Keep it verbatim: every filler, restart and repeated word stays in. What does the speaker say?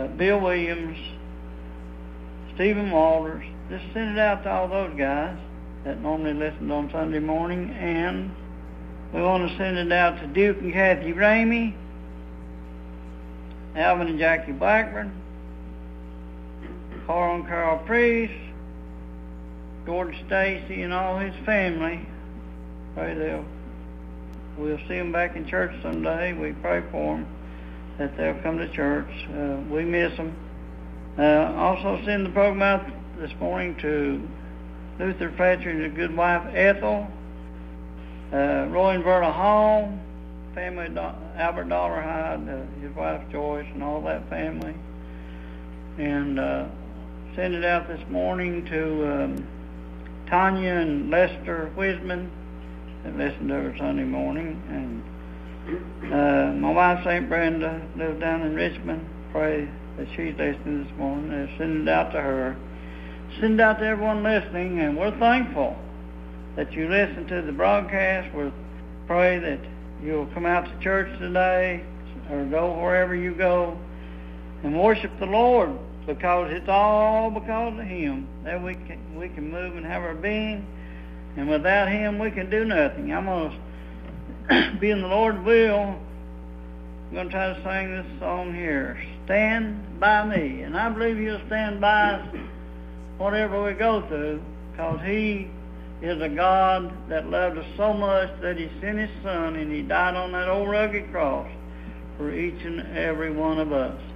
uh, Bill Williams, Stephen Walters. Just send it out to all those guys that normally listen on Sunday morning. And we want to send it out to Duke and Kathy Ramey, Alvin and Jackie Blackburn, Carl and Carl Priest, George Stacy and all his family. Pray they'll, we'll see them back in church someday. We pray for them, that they'll come to church. Uh, we miss them. Uh, also send the program out this morning to Luther Fletcher and his good wife Ethel, uh, Roy and Verna Hall, family Do- Albert Dollarhide, uh, his wife Joyce, and all that family. And uh, send it out this morning to um, Tanya and Lester Wisman that listen to her Sunday morning. And uh, my wife Saint Brenda lives down in Richmond. Pray that she's listening this morning. And send it out to her. Send it out to everyone listening, and we're thankful that you listen to the broadcast. We pray that you'll come out to church today or go wherever you go and worship the Lord, because it's all because of Him that we can, we can move and have our being, and without Him we can do nothing. I'm going to be in the Lord's will. I'm going to try to sing this song here, Stand By Me. And I believe He'll stand by us whatever we go through, because He is a God that loved us so much that He sent His Son and He died on that old rugged cross for each and every one of us.